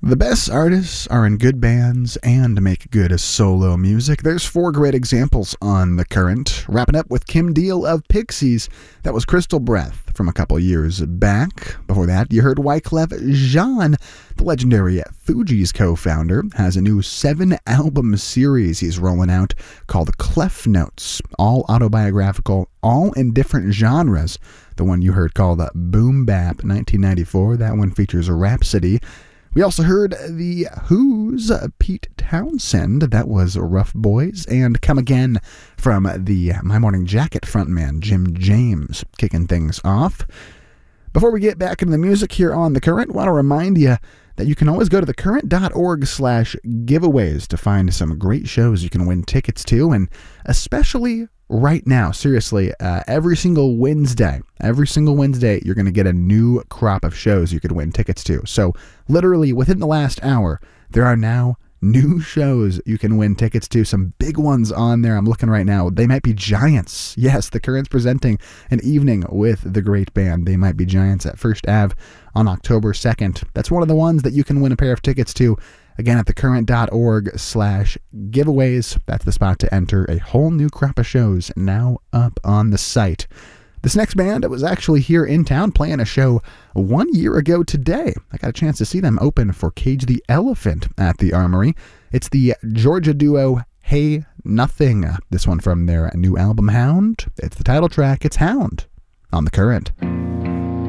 The best artists are in good bands and make good solo music. There's 4 great examples on The Current. Wrapping up with Kim Deal of Pixies. That was Crystal Breath from a couple years back. Before that, you heard Wyclef Jean. The legendary Fugees co-founder has a new 7-album series he's rolling out called Clef Notes. All autobiographical, all in different genres. The one you heard called Boom Bap 1994. That one features Rhapsody. We also heard The Who's Pete Townsend, that was Rough Boys, and Come Again from the My Morning Jacket frontman Jim James, kicking things off. Before we get back into the music here on The Current, I want to remind you that you can always go to thecurrent.org/giveaways to find some great shows you can win tickets to, and especially right now, seriously, every single Wednesday, you're going to get a new crop of shows you could win tickets to. So literally within the last hour, there are now new shows you can win tickets to. Some big ones on there. I'm looking right now. They Might Be Giants. Yes, The Current's presenting an evening with the great band They Might Be Giants at First Ave on October 2nd. That's one of the ones that you can win a pair of tickets to. Again, at thecurrent.org/giveaways. That's the spot to enter a whole new crop of shows now up on the site. This next band was actually here in town playing a show 1 year ago today. I got a chance to see them open for Cage the Elephant at the Armory. It's the Georgia duo Hey Nothing. This one from their new album Hound. It's the title track. It's Hound on The Current.